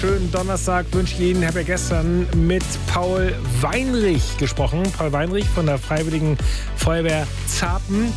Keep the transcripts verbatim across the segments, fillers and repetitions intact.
Schönen Donnerstag wünsche ich Ihnen. Ich habe ja gestern mit Paul Weinrich gesprochen. Paul Weinrich von der Freiwilligen Feuerwehr Zarpen.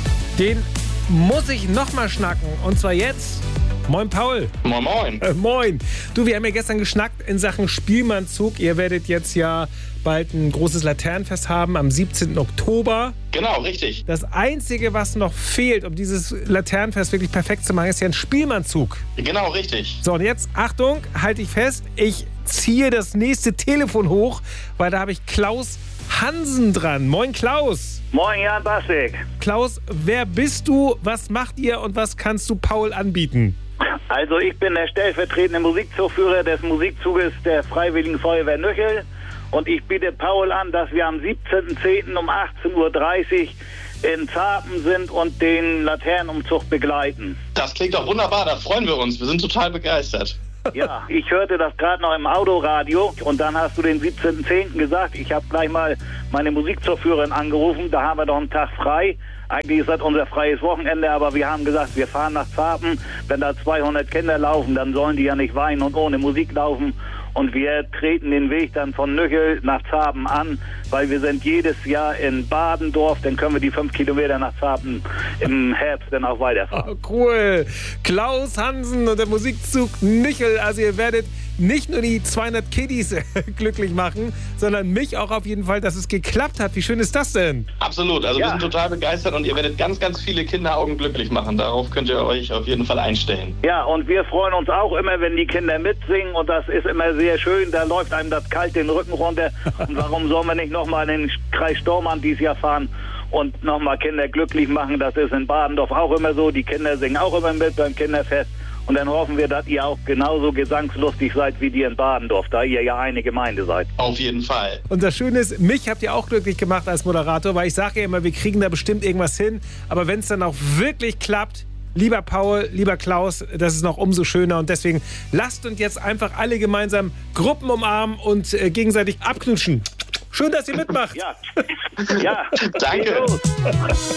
Den muss ich nochmal schnacken. Und zwar jetzt. Moin, Paul. Moin, moin. Äh, moin. Du, wir haben ja gestern geschnackt in Sachen Spielmannzug. Ihr werdet jetzt ja bald ein großes Laternenfest haben am siebzehnten Oktober. Genau, richtig. Das Einzige, was noch fehlt, um dieses Laternenfest wirklich perfekt zu machen, ist ja ein Spielmannzug. Genau, richtig. So, und jetzt, Achtung, halte ich fest, ich ziehe das nächste Telefon hoch, weil da habe ich Klaus Hansen dran. Moin, Klaus. Moin, Jan Bastik. Klaus, wer bist du, was macht ihr und was kannst du Paul anbieten? Also ich bin der stellvertretende Musikzugführer des Musikzuges der Freiwilligen Feuerwehr Nöchel und ich biete Paul an, dass wir am siebzehnten zehnten um achtzehn Uhr dreißig in Zarpen sind und den Laternenumzug begleiten. Das klingt doch wunderbar, da freuen wir uns. Wir sind total begeistert. Ja, ich hörte das gerade noch im Autoradio und dann hast du den siebzehnten zehnten gesagt. Ich habe gleich mal meine Musikzugführerin angerufen, da haben wir doch einen Tag frei. Eigentlich ist das unser freies Wochenende, aber wir haben gesagt, wir fahren nach Zarpen. Wenn da zweihundert Kinder laufen, dann sollen die ja nicht weinen und ohne Musik laufen. Und wir treten den Weg dann von Nöchel nach Zarpen an, weil wir sind jedes Jahr in Badendorf, dann können wir die fünf Kilometer nach Zarpen im Herbst dann auch weiterfahren. Oh, cool. Klaus Hansen und der Musikzug Nöchel. Also ihr werdet nicht nur die zweihundert Kiddies glücklich machen, sondern mich auch auf jeden Fall, dass es geklappt hat. Wie schön ist das denn? Absolut, also Ja. wir sind total begeistert und ihr werdet ganz, ganz viele Kinderaugen glücklich machen. Darauf könnt ihr euch auf jeden Fall einstellen. Ja, und wir freuen uns auch immer, wenn die Kinder mitsingen und das ist immer sehr schön. Da läuft einem das kalt den Rücken runter. Und warum sollen wir nicht nochmal in den Kreis Stormann dieses Jahr fahren und nochmal Kinder glücklich machen? Das ist in Badendorf auch immer so. Die Kinder singen auch immer mit beim Kinderfest. Und dann hoffen wir, dass ihr auch genauso gesangslustig seid wie die in Badendorf, da ihr ja eine Gemeinde seid. Auf jeden Fall. Und das Schöne ist, mich habt ihr auch glücklich gemacht als Moderator, weil ich sage ja immer, wir kriegen da bestimmt irgendwas hin. Aber wenn es dann auch wirklich klappt, lieber Paul, lieber Klaus, das ist noch umso schöner. Und deswegen lasst uns jetzt einfach alle gemeinsam Gruppen umarmen und äh, gegenseitig abknutschen. Schön, dass ihr mitmacht. Ja, ja. Danke. Geht los.